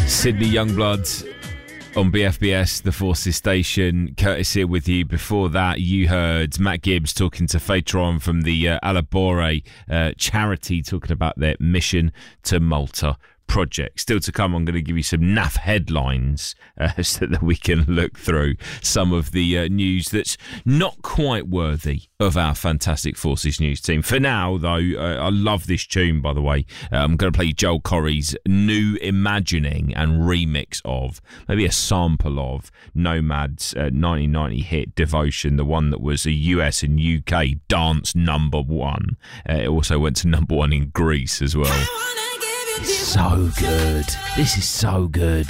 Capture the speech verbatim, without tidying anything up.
Sydney Youngblood on B F B S, the Forces station. Curtis here with you. Before that, you heard Matt Gibbs talking to Phaetron from the uh, Alabore uh, charity, talking about their mission to Malta project. Still to come, I'm going to give you some naff headlines uh, so that we can look through some of the uh, news that's not quite worthy of our Fantastic Forces news team. For now, though, uh, I love this tune, by the way. Uh, I'm going to play Joel Corry's new imagining and remix of, maybe a sample of, Nomad's uh, nineteen ninety hit Devotion, the one that was a U S and U K dance number one. Uh, it also went to number one in Greece as well. It's so good. This is so good.